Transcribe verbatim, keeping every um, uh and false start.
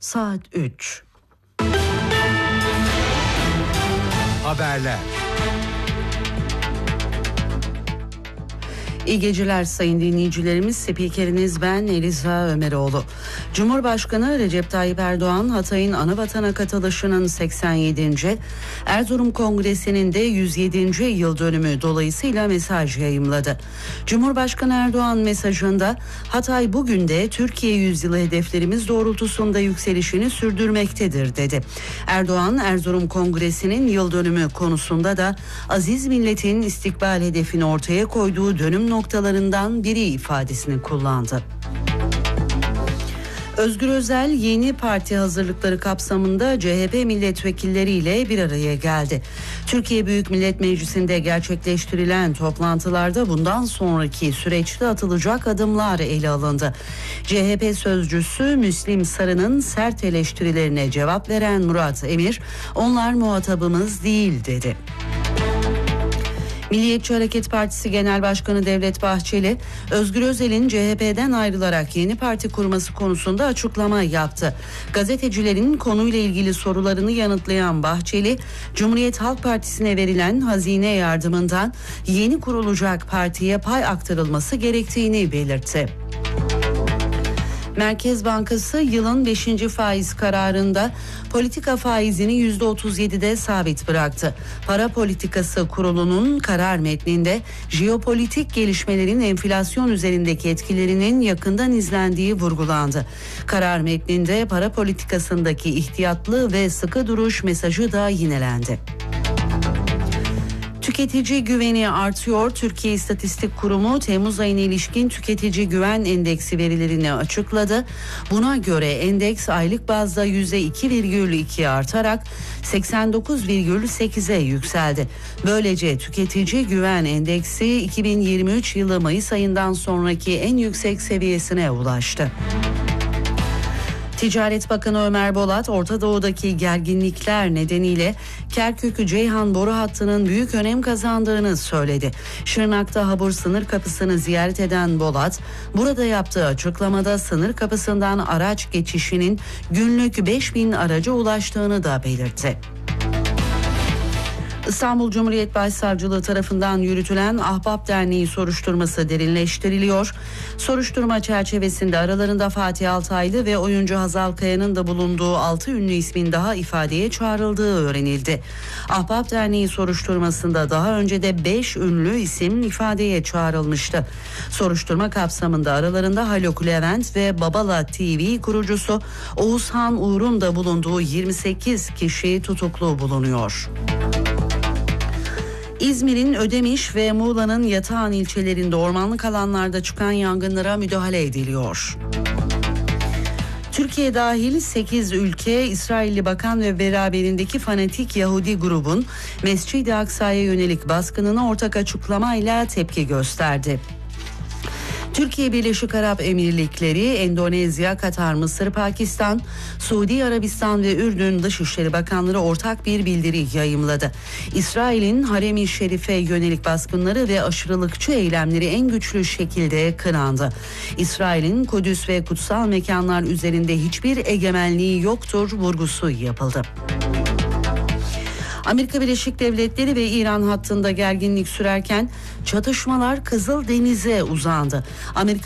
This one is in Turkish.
saat üç. Haberler. İyi geceler sayın dinleyicilerimiz. Spikeriniz ben Eliza Ömeroğlu. Cumhurbaşkanı Recep Tayyip Erdoğan, Hatay'ın Anavatana katılışının seksen yedinci Erzurum Kongresi'nin de yüz yedinci yıl dönümü dolayısıyla mesaj yayımladı. Cumhurbaşkanı Erdoğan mesajında Hatay bugün de Türkiye yüzyılı hedeflerimiz doğrultusunda yükselişini sürdürmektedir dedi. Erdoğan, Erzurum Kongresi'nin yıl dönümü konusunda da aziz milletin istikbal hedefini ortaya koyduğu dönüm noktalarından biri ifadesini kullandı. Özgür Özel yeni parti hazırlıkları kapsamında C H P milletvekilleriyle bir araya geldi. Türkiye Büyük Millet Meclisi'nde gerçekleştirilen toplantılarda bundan sonraki süreçte atılacak adımlar ele alındı. C H P sözcüsü Müslim Sarı'nın sert eleştirilerine cevap veren Murat Emir, "Onlar muhatabımız değil" dedi. Milliyetçi Hareket Partisi Genel Başkanı Devlet Bahçeli, Özgür Özel'in C H P'den ayrılarak yeni parti kurması konusunda açıklama yaptı. Gazetecilerin konuyla ilgili sorularını yanıtlayan Bahçeli, Cumhuriyet Halk Partisi'ne verilen hazine yardımından yeni kurulacak partiye pay aktarılması gerektiğini belirtti. Merkez Bankası yılın beşinci faiz kararında politika faizini yüzde otuz yedide sabit bıraktı. Para Politikası Kurulu'nun karar metninde jeopolitik gelişmelerin enflasyon üzerindeki etkilerinin yakından izlendiği vurgulandı. Karar metninde para politikasındaki ihtiyatlı ve sıkı duruş mesajı da yinelendi. Tüketici güveni artıyor. Türkiye İstatistik Kurumu Temmuz ayına ilişkin tüketici güven endeksi verilerini açıkladı. Buna göre endeks aylık bazda yüzde iki virgül iki artarak seksen dokuz virgül sekize yükseldi. Böylece tüketici güven endeksi iki bin yirmi üç yılı Mayıs ayından sonraki en yüksek seviyesine ulaştı. Ticaret Bakanı Ömer Bolat, Orta Doğu'daki gerginlikler nedeniyle Kerkük-Ceyhan boru hattının büyük önem kazandığını söyledi. Şırnak'ta Habur sınır kapısını ziyaret eden Bolat, burada yaptığı açıklamada sınır kapısından araç geçişinin günlük beş bin araca ulaştığını da belirtti. İstanbul Cumhuriyet Başsavcılığı tarafından yürütülen Ahbap Derneği soruşturması derinleştiriliyor. Soruşturma çerçevesinde aralarında Fatih Altaylı ve oyuncu Hazal Kaya'nın da bulunduğu altı ünlü ismin daha ifadeye çağrıldığı öğrenildi. Ahbap Derneği soruşturmasında daha önce de beş ünlü isim ifadeye çağrılmıştı. Soruşturma kapsamında aralarında Haluk Levent ve Babala T V kurucusu Oğuzhan Uğur'un da bulunduğu yirmi sekiz kişi tutuklu bulunuyor. İzmir'in Ödemiş ve Muğla'nın Yatağan ilçelerinde ormanlık alanlarda çıkan yangınlara müdahale ediliyor. Türkiye dahil sekiz ülke İsrailli bakan ve beraberindeki fanatik Yahudi grubun Mescid-i Aksa'ya yönelik baskınına ortak açıklamayla tepki gösterdi. Türkiye Birleşik Arap Emirlikleri, Endonezya, Katar, Mısır, Pakistan, Suudi Arabistan ve Ürdün Dışişleri Bakanları ortak bir bildiri yayımladı. İsrail'in Harem-i Şerif'e yönelik baskınları ve aşırılıkçı eylemleri en güçlü şekilde kınandı. İsrail'in Kudüs ve kutsal mekanlar üzerinde hiçbir egemenliği yoktur vurgusu yapıldı. Amerika Birleşik Devletleri ve İran hattında gerginlik sürerken çatışmalar Kızıldeniz'e uzandı. Amerika